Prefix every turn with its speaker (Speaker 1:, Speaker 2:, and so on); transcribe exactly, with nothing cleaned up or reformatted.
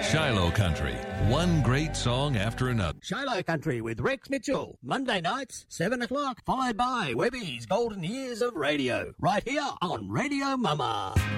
Speaker 1: Shiloh Country, one great song after another.
Speaker 2: Shiloh Country with Rex Mitchell, Monday nights, seven o'clock, followed by Webby's Golden Years of Radio, right here on Radio Mama.